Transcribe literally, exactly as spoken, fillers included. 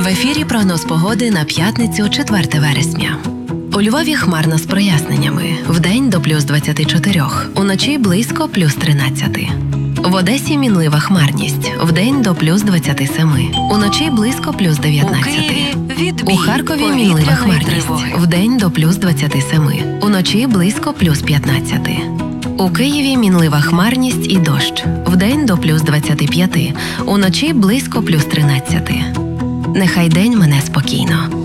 В ефірі прогноз погоди на п'ятницю, четверте вересня. У Львові хмарно з проясненнями. Вдень до плюс двадцяти чотирьох, уночі близько плюс тринадцяти. В Одесі мінлива хмарність. Вдень до плюс двадцяти семи, уночі близько плюс дев'ятнадцяти. У Харкові мінлива хмарність. Вдень до плюс двадцяти семи, уночі близько плюс п'ятнадцяти. У Києві мінлива хмарність і дощ. Вдень до плюс двадцяти п'яти, уночі близько плюс тринадцяти. Нехай день мине спокійно.